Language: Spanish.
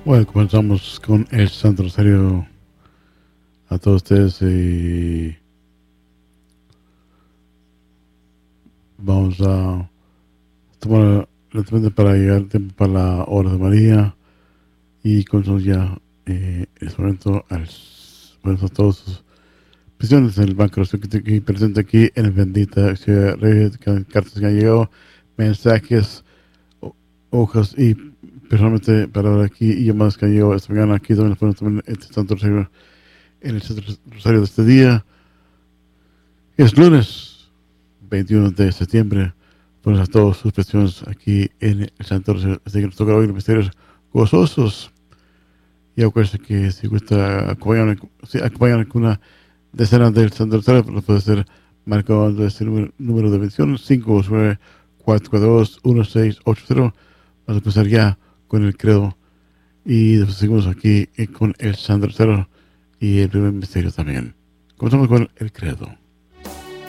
Bueno, comenzamos con el Santo Rosario a todos ustedes y vamos a tomar lentamente para llegar al tiempo para la hora de María y comenzamos ya en este momento a todos sus peticiones en el banco que presente aquí en el bendita ciudad de cartas que han llegado, mensajes, hojas y personalmente para ahora aquí y llamadas que han llegado esta mañana aquí también ponemos también este Santo Rosario en el Santo Rosario de este día. Es lunes 21 de septiembre. Ponemos a todos sus peticiones aquí en el Santo Rosario. Así que nos toca hoy los misterios gozosos. Y acuérdense que si gusta acompañar con una decena del Santo Rosario, lo puede hacer marcando este número de bendición 529-442-1680. Vamos a empezar ya con el credo y después seguimos aquí con el Santo Rosario y el primer misterio también. Comenzamos con el credo.